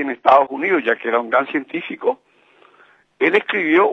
en Estados Unidos, ya que era un gran científico. Él escribió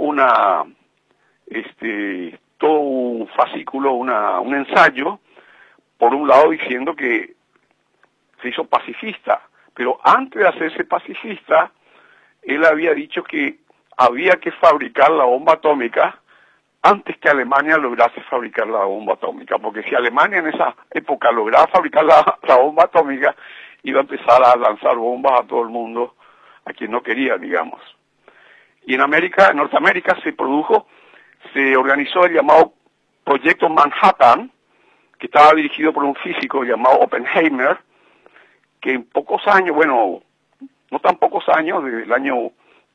todo un fascículo, un ensayo, por un lado diciendo que se hizo pacifista, pero antes de hacerse pacifista, él había dicho que había que fabricar la bomba atómica antes que Alemania lograse fabricar la bomba atómica, porque si Alemania en esa época lograba fabricar la bomba atómica, iba a empezar a lanzar bombas a todo el mundo, a quien no quería, digamos. Y en Norteamérica se organizó el llamado Proyecto Manhattan, que estaba dirigido por un físico llamado Oppenheimer, que en pocos años, bueno, no tan pocos años, desde el año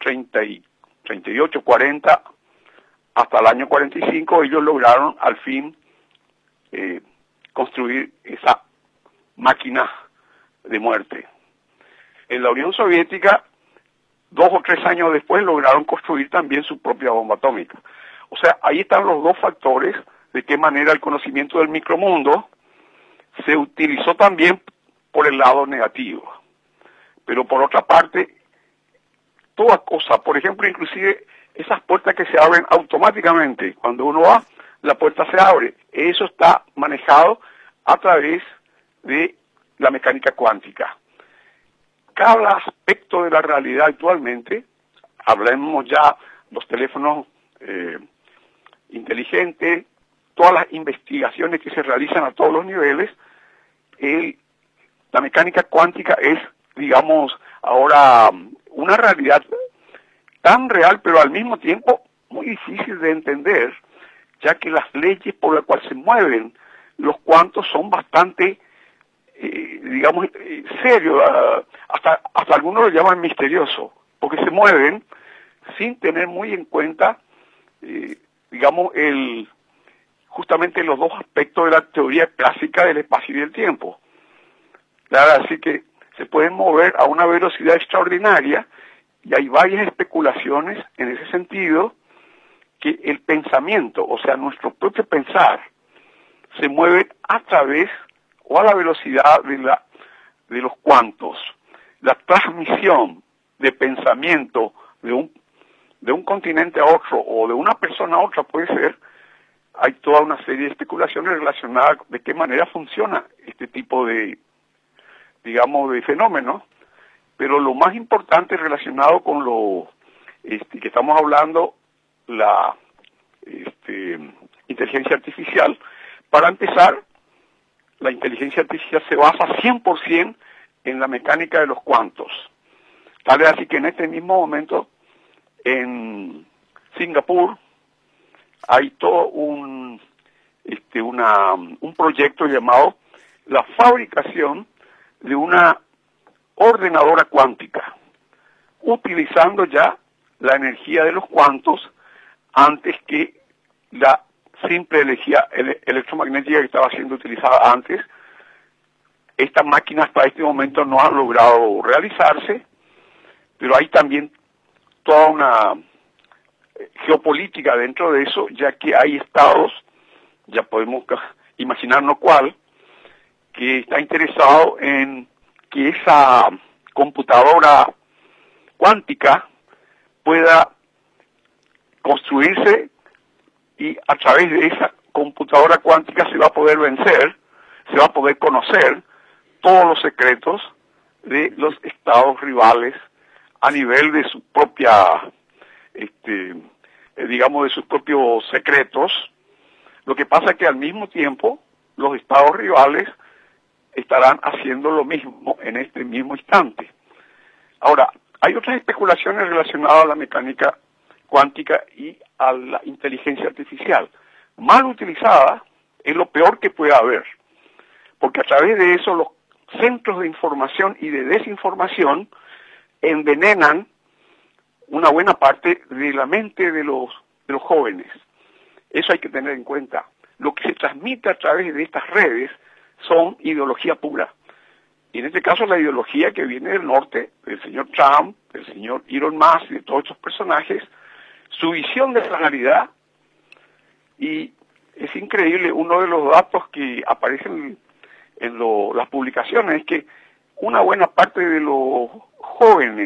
38, 40, hasta el año 45, ellos lograron al fin construir esa máquina de muerte. En la Unión Soviética, 2 o 3 años después, lograron construir también su propia bomba atómica. O sea, ahí están los dos factores de qué manera el conocimiento del micromundo se utilizó también por el lado negativo. Pero por otra parte, toda cosa, por ejemplo, inclusive esas puertas que se abren automáticamente, cuando uno va, la puerta se abre. Eso está manejado a través de la mecánica cuántica. Cada aspecto de la realidad actualmente, hablemos ya los teléfonos inteligentes, todas las investigaciones que se realizan a todos los niveles, la mecánica cuántica es, digamos, ahora una realidad tan real, pero al mismo tiempo muy difícil de entender, ya que las leyes por las cuales se mueven los cuantos son bastante, serios, hasta algunos lo llaman misterioso, porque se mueven sin tener muy en cuenta, justamente los dos aspectos de la teoría clásica del espacio y del tiempo. Claro, así que se pueden mover a una velocidad extraordinaria y hay varias especulaciones en ese sentido, que el pensamiento, o sea, nuestro propio pensar, se mueve a través o a la velocidad de los cuantos. La transmisión de pensamiento de un continente a otro o de una persona a otra puede ser. Hay toda una serie de especulaciones relacionadas de qué manera funciona este tipo de fenómenos, pero lo más importante relacionado con lo que estamos hablando, la inteligencia artificial. Para empezar, la inteligencia artificial se basa 100% en la mecánica de los cuantos. Tal es así que en este mismo momento, en Singapur, hay todo un proyecto llamado la fabricación de una ordenadora cuántica, utilizando ya la energía de los cuantos antes que la simple energía electromagnética que estaba siendo utilizada antes. Estas máquinas hasta este momento no han logrado realizarse, pero hay también toda una geopolítica dentro de eso, ya que hay estados, ya podemos imaginarnos cuál, que está interesado en que esa computadora cuántica pueda construirse y a través de esa computadora cuántica se va a poder vencer, se va a poder conocer todos los secretos de los estados rivales a nivel de su propia, de sus propios secretos. Lo que pasa es que al mismo tiempo los estados rivales estarán haciendo lo mismo en este mismo instante. Ahora, hay otras especulaciones relacionadas a la mecánica cuántica y a la inteligencia artificial. Mal utilizada es lo peor que puede haber, porque a través de eso los centros de información y de desinformación envenenan una buena parte de la mente de los jóvenes. Eso hay que tener en cuenta. Lo que se transmite a través de estas redes son ideología pura. Y en este caso la ideología que viene del norte, del señor Trump, del señor Elon Musk y de todos estos personajes, su visión de la realidad. Y es increíble, uno de los datos que aparecen en las publicaciones es que una buena parte de los jóvenes